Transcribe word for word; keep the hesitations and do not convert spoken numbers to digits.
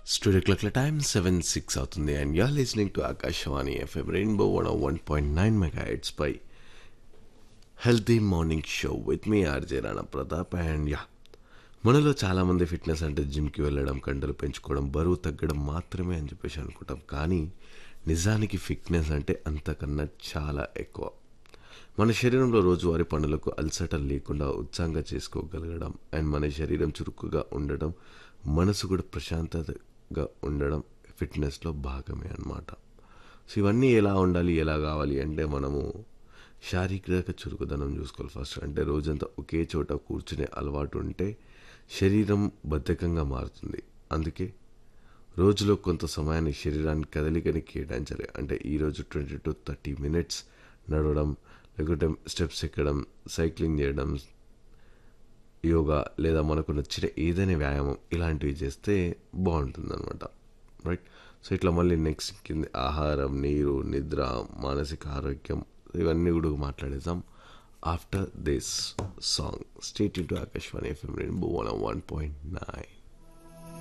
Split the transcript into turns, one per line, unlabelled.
Studio క్లాక్ల time seven six అవుతుంది and you're listening to Akashvani FM rainbow one one point nine mega heads pi healthy morning show with me RJ Rana Pratap and yeah మనలో చాలామంది fitness అంటే జిమ్కి వెళ్ళడం, కండలు పెంచుకోవడం, బరువు తగ్గడం మాత్రమే అని చెప్పేసి అనుకుంటాం. కానీ నిజానికి ఫిట్నెస్ అంటే అంతకన్నా చాలా ఎక్కువ. మన శరీరంలో రోజువారీ పనులకు అలసట లేకుండా ఉత్సాహంగా చేసుకోగలగడం అండ్ మన శరీరం చురుకుగా ఉండడం, మనసు కూడా ప్రశాంతతగా ఉండడం ఫిట్నెస్లో భాగమే అన్నమాట. సో ఇవన్నీ ఎలా ఉండాలి, ఎలా కావాలి అంటే మనము శారీరక చురుకుదనం చూసుకోవాలి ఫస్ట్. అంటే రోజంతా ఒకే చోట కూర్చునే అలవాటు ఉంటే శరీరం బద్ధకంగా మారుతుంది. అందుకే రోజులో కొంత సమయాన్ని శరీరానికి కదలికని కేటాయించాలి. అంటే ఈరోజు ట్వంటీ టు థర్టీ మినిట్స్ నడవడం, లేకుంటే స్టెప్స్ ఎక్కడం, సైక్లింగ్ చేయడం, యోగా లేదా మనకు నచ్చిన ఏదైనా వ్యాయామం ఇలాంటివి చేస్తే బాగుంటుంది అనమాట. రైట్. సో ఇట్లా మళ్ళీ నెక్స్ట్ కింద ఆహారం, నీరు, నిద్ర, మానసిక ఆరోగ్యం ఇవన్నీ కూడా మాట్లాడేద్దాం after this song. Stay tune to Akashvani FM rainbow one point nine.